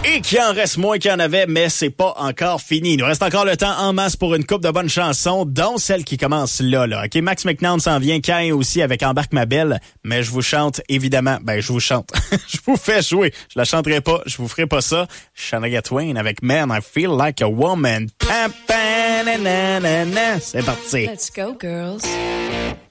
Et qu'il en reste moins qu'il y en avait, mais c'est pas encore fini. Il nous reste encore le temps en masse pour une couple de bonnes chansons, dont celle qui commence là. OK, Max McNown s'en vient, Cain aussi avec Embarque ma belle, mais je vous chante, évidemment. Ben, je vous chante. Je vous fais jouer. Je la chanterai pas, je vous ferai pas ça. Shania Twain avec Man, I Feel Like a Woman. C'est parti. Let's go, girls.